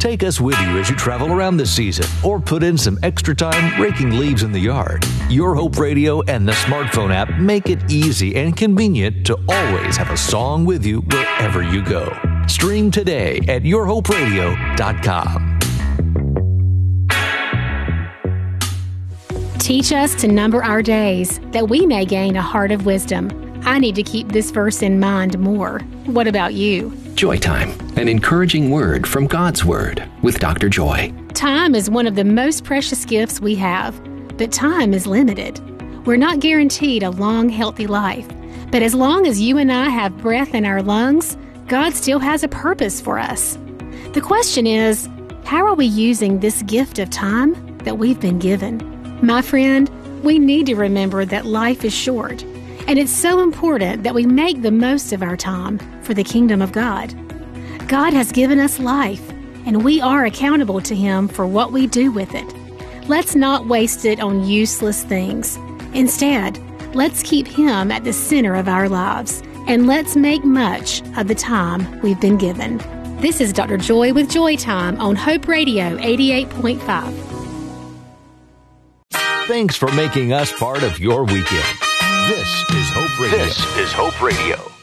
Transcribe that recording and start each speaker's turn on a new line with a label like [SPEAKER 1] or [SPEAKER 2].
[SPEAKER 1] Take us with you as you travel around this season or put in some extra time raking leaves in the yard. Your Hope Radio and the smartphone app make it easy and convenient to always have a song with you wherever you go. Stream today at yourhoperadio.com.
[SPEAKER 2] Teach us to number our days, that we may gain a heart of wisdom. I need to keep this verse in mind more. What about you?
[SPEAKER 3] Joy Time, an encouraging word from God's Word with Dr. Joy.
[SPEAKER 2] Time is one of the most precious gifts we have, but time is limited. We're not guaranteed a long, healthy life. But as long as you and I have breath in our lungs, God still has a purpose for us. The question is, how are we using this gift of time that we've been given? My friend, we need to remember that life is short, and it's so important that we make the most of our time for the kingdom of God. God has given us life, and we are accountable to Him for what we do with it. Let's not waste it on useless things. Instead, let's keep Him at the center of our lives, and let's make much of the time we've been given. This is Dr. Joy with Joy Time on Hope Radio 88.5.
[SPEAKER 1] Thanks for making us part of your weekend. This is Hope Radio.
[SPEAKER 4] This is Hope Radio.